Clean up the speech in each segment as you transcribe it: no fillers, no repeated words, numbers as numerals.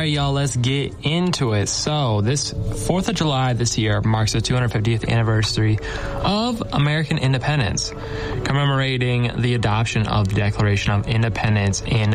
right, y'all, let's get into it. So, this 4th of July this year marks the 250th anniversary of American independence, commemorating the adoption of the Declaration of Independence in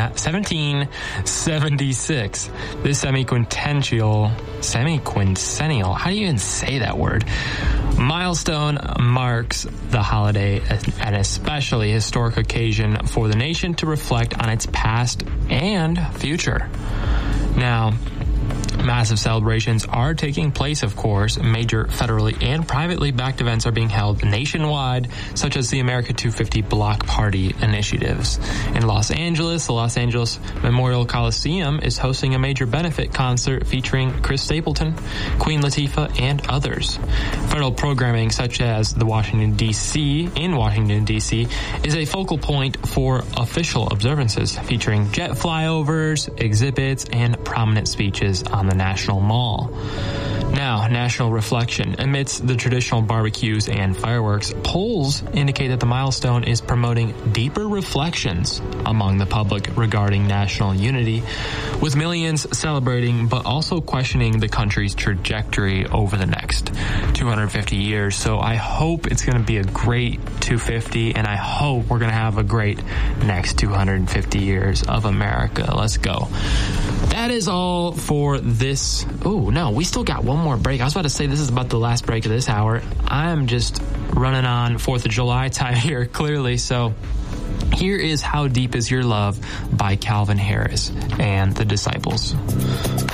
1776. This semi-quincentennial, how do you even say that word? Milestone marks the holiday an especially historic occasion for the nation to reflect on its past and future. Now, massive celebrations are taking place, of course. Major federally and privately backed events are being held nationwide, such as the America 250 Block Party initiatives. In Los Angeles, the Los Angeles Memorial Coliseum is hosting a major benefit concert featuring Chris Stapleton, Queen Latifah, and others. Federal programming, such as in Washington, D.C., is a focal point for official observances, featuring jet flyovers, exhibits, and prominent speeches on the National Mall. Now, national reflection. Amidst the traditional barbecues and fireworks, polls indicate that the milestone is promoting deeper reflections among the public regarding national unity, with millions celebrating but also questioning the country's trajectory over the next 250 years. So I hope it's going to be a great 250, and I hope we're going to have a great next 250 years of America. Let's go. That is all for this. Oh, no, we still got one more break. I was about to say this is about the last break of this hour. I'm just running on 4th of July time here, clearly. So here is How Deep Is Your Love by Calvin Harris and the Disciples.